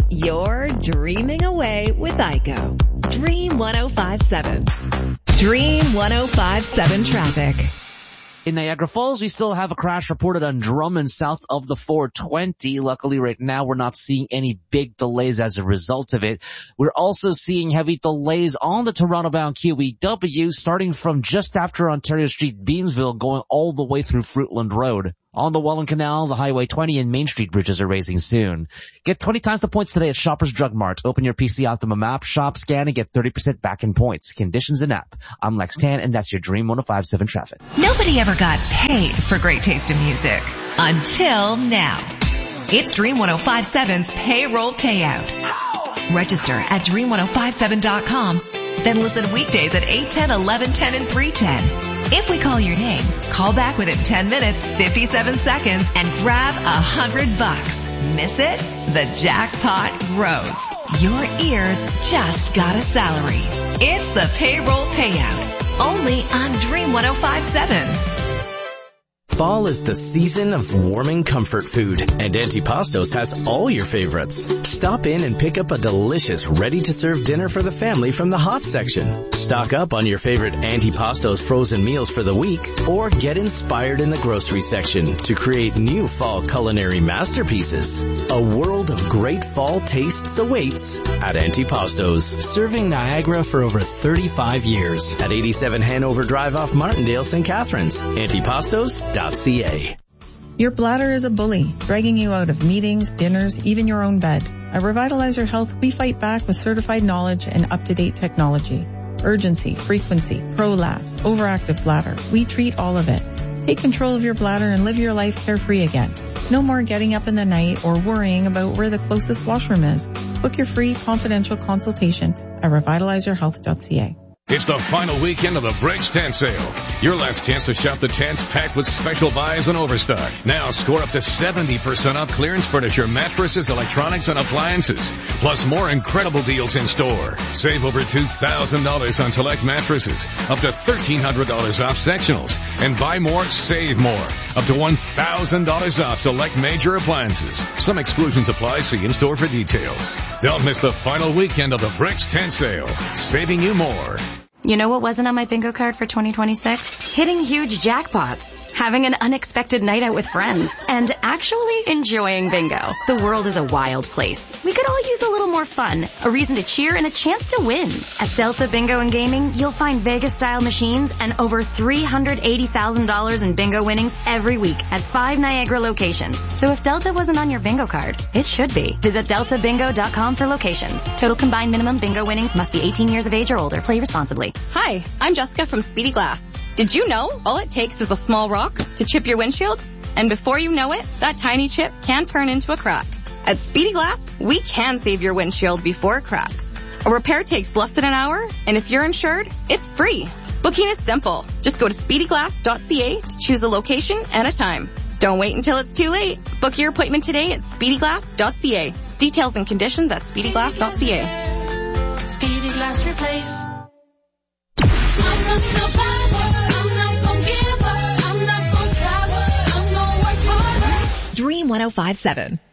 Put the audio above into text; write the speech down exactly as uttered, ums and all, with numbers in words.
You're dreaming away with Geico. Dream one oh five point seven. Dream one oh five point seven traffic. In Niagara Falls, we still have a crash reported on Drummond south of the four twenty. Luckily, right now, we're not seeing any big delays as a result of it. We're also seeing heavy delays on the Toronto-bound Q E W, starting from just after Ontario Street, Beamsville, going all the way through Fruitland Road. On the Welland Canal, the Highway twenty and Main Street bridges are raising soon. Get twenty times the points today at Shoppers Drug Mart. Open your P C Optimum app, shop, scan, and get thirty percent back in points. Conditions in app. I'm Lex Tan, and that's your Dream one oh five point seven traffic. Nobody ever got paid for great taste in music. Until now. It's Dream one oh five point seven's payroll payout. Register at dream ten fifty-seven dot com. Then listen weekdays at eight, ten, eleven, ten, and three ten. If we call your name, call back within ten minutes, fifty-seven seconds, and grab a hundred bucks. Miss it? The jackpot grows. Your ears just got a salary. It's the payroll payout. Only on Dream one oh five point seven. Fall is the season of warming comfort food, and Antipastos has all your favorites. Stop in and pick up a delicious, ready-to-serve dinner for the family from the hot section. Stock up on your favorite Antipastos frozen meals for the week, or get inspired in the grocery section to create new fall culinary masterpieces. A world of great fall tastes awaits at Antipastos, serving Niagara for over thirty-five years at eighty-seven Hanover Drive off Martindale, Saint Catharines. Antipastos dot c a. Your bladder is a bully, dragging you out of meetings, dinners, even your own bed. At Revitalizer Health, we fight back with certified knowledge and up-to-date technology. Urgency, frequency, prolapse, overactive bladder. We treat all of it. Take control of your bladder and live your life carefree again. No more getting up in the night or worrying about where the closest washroom is. Book your free confidential consultation at revitalizer health dot c a. It's the final weekend of the Breaks Tent Sale. Your last chance to shop the tents packed with special buys and overstock. Now score up to seventy percent off clearance furniture, mattresses, electronics, and appliances. Plus more incredible deals in store. Save over two thousand dollars on select mattresses. Up to thirteen hundred dollars off sectionals. And buy more, save more. Up to one thousand dollars off select major appliances. Some exclusions apply. See in store for details. Don't miss the final weekend of the Breaks Tent Sale. Saving you more. You know what wasn't on my bingo card for twenty twenty-six? Hitting huge jackpots, having an unexpected night out with friends, and actually enjoying bingo. The world is a wild place. We could all use a little more fun, a reason to cheer, and a chance to win. At Delta Bingo and Gaming, you'll find Vegas-style machines and over three hundred eighty thousand dollars in bingo winnings every week at five Niagara locations. So if Delta wasn't on your bingo card, it should be. Visit delta bingo dot com for locations. Total combined minimum bingo winnings must be eighteen years of age or older. Play responsibly. Hi, I'm Jessica from Speedy Glass. Did you know all it takes is a small rock to chip your windshield? And before you know it, that tiny chip can turn into a crack. At Speedy Glass, we can save your windshield before it cracks. A repair takes less than an hour, and if you're insured, it's free. Booking is simple. Just go to speedy glass dot c a to choose a location and a time. Don't wait until it's too late. Book your appointment today at speedy glass dot c a. Details and conditions at speedy glass dot c a. Speedy Glass Replace. Dream one oh five point seven.